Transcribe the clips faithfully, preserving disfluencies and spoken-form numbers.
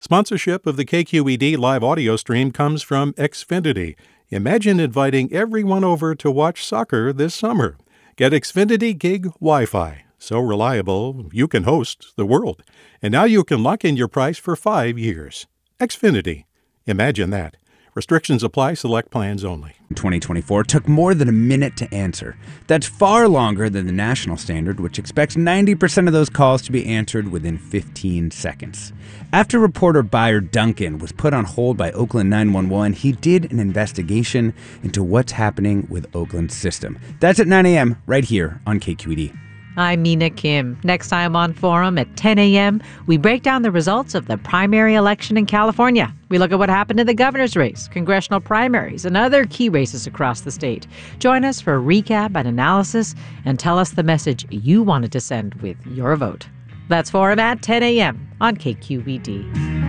Sponsorship of the K Q E D live audio stream comes from Xfinity. Imagine inviting everyone over to watch soccer this summer. Get Xfinity Gig Wi-Fi. So reliable, you can host the world. And now you can lock in your price for five years. Xfinity. Imagine that. Restrictions apply. Select plans only. twenty twenty-four took more than a minute to answer. That's far longer than the national standard, which expects ninety percent of those calls to be answered within fifteen seconds. After reporter Buyer Duncan was put on hold by Oakland nine one one, he did an investigation into what's happening with Oakland's system. That's at nine a.m. right here on K Q E D. I'm Mina Kim. Next time on Forum at ten a.m., we break down the results of the primary election in California. We look at what happened in the governor's race, congressional primaries, and other key races across the state. Join us for a recap and analysis and tell us the message you wanted to send with your vote. That's Forum at ten a.m. on K Q E D.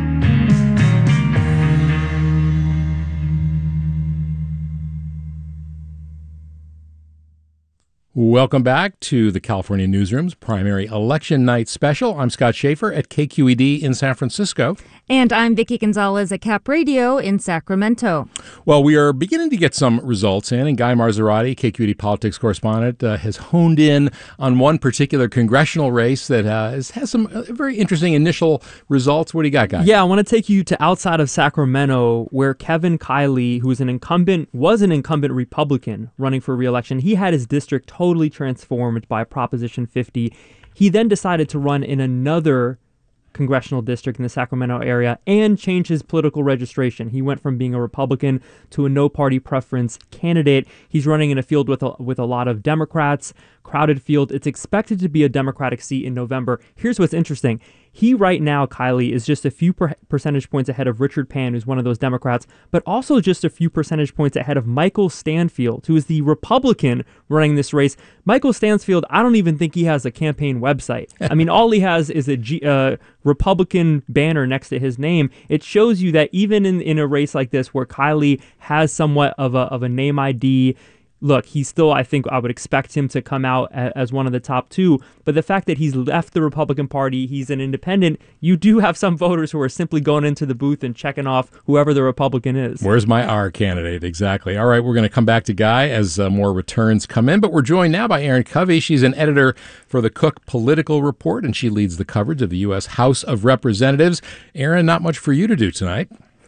Welcome back to the California Newsroom's primary election night special. I'm Scott Schaefer at K Q E D in San Francisco. And I'm Vicki Gonzalez at Cap Radio in Sacramento. Well, we are beginning to get some results in, and Guy Marzorati, K Q E D politics correspondent, uh, has honed in on one particular congressional race that uh, has, has some uh, very interesting initial results. What do you got, Guy? Yeah, I want to take you to outside of Sacramento, where Kevin Kiley, who is an incumbent, was an incumbent Republican running for re-election. He had his district totally transformed by Proposition fifty. He then decided to run in another congressional district in the Sacramento area and change his political registration. He went from being a Republican to a no-party preference candidate. He's running in a field with a, with a lot of Democrats, crowded field. It's expected to be a Democratic seat in November. Here's what's interesting. He right now, Kiley, is just a few per- percentage points ahead of Richard Pan, who's one of those Democrats, but also just a few percentage points ahead of Michael Stanfield, who is the Republican running this race. Michael Stanfield, I don't even think he has a campaign website. I mean, all he has is a G, uh, Republican banner next to his name. It shows you that even in, in a race like this, where Kiley has somewhat of a of a name I D, look, he's still, I think I would expect him to come out a, as one of the top two. But the fact that he's left the Republican Party, he's an independent, you do have some voters who are simply going into the booth and checking off whoever the Republican is. Where's my R candidate? Exactly. All right, we're going to come back to Guy as uh, more returns come in. But we're joined now by Erin Covey. She's an editor for the Cook Political Report, and she leads the coverage of the U S House of Representatives. Erin, not much for you to do tonight.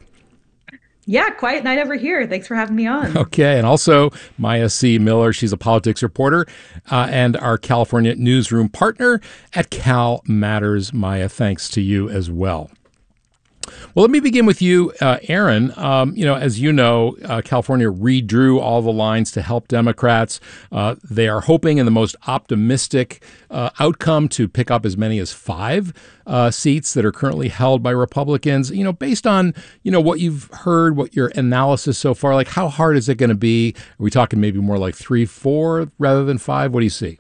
Yeah, quiet night over here. Thanks for having me on. Okay, and also Maya C. Miller. She's a politics reporter uh, and our California newsroom partner at Cal Matters. Maya, thanks to you as well. Well, let me begin with you, uh, Erin. Um, you know, as you know, uh, California redrew all the lines to help Democrats. Uh, they are hoping in the most optimistic uh, outcome to pick up as many as five uh, seats that are currently held by Republicans. You know, based on, you know, what you've heard, what your analysis so far, like how hard is it going to be? Are we talking maybe more like three, four rather than five? What do you see?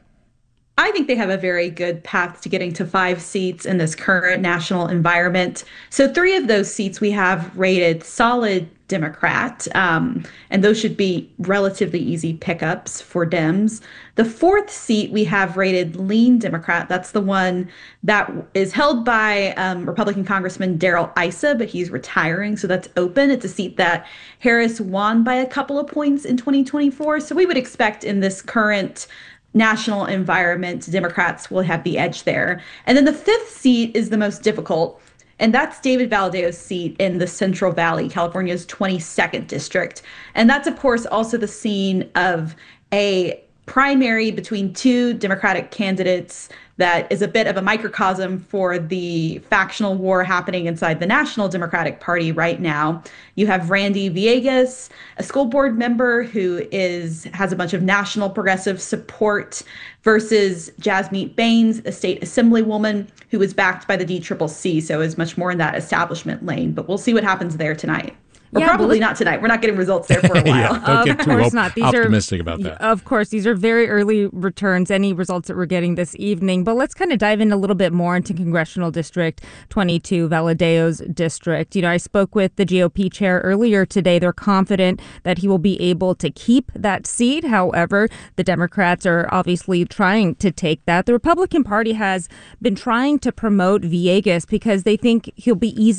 I think they have a very good path to getting to five seats in this current national environment. So three of those seats we have rated solid Democrat, um, and those should be relatively easy pickups for Dems. The fourth seat we have rated lean Democrat. That's the one that is held by um, Republican Congressman Darrell Issa, but he's retiring, so that's open. It's a seat that Harris won by a couple of points in twenty twenty-four. So we would expect in this current national environment, Democrats will have the edge there. And then the fifth seat is the most difficult, and that's David Valdeo's seat in the Central Valley, California's twenty-second district. And that's, of course, also the scene of a primary between two Democratic candidates that is a bit of a microcosm for the factional war happening inside the National Democratic Party right now. You have Randy Villegas, a school board member who is has a bunch of national progressive support, versus Jasmeet Bains, a state assemblywoman who is backed by the D C C C, so is much more in that establishment lane. But we'll see what happens there tonight. Or Yeah, probably but- not tonight. We're not getting results there for a while. yeah, don't get Of too course op- not. These optimistic are, about that. Of course, these are very early returns, any results that we're getting this evening. But let's kind of dive in a little bit more into Congressional District twenty-two, Valadeo's district. You know, I spoke with the G O P chair earlier today. They're confident that he will be able to keep that seat. However, the Democrats are obviously trying to take that. The Republican Party has been trying to promote Villegas because they think he'll be easy